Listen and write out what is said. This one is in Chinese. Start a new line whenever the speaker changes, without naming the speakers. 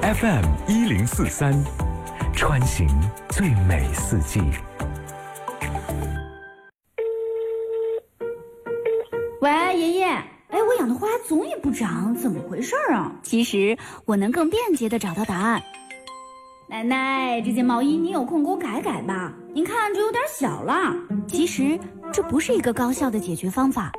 FM1043，穿行最美四季。
喂，爷爷，我养的花总也不长，怎么回事啊？
其实我能更便捷地找到答案。
奶奶，这件毛衣你有空给我改改吧，您看这有点小了。
其实这不是一个高效的解决方法。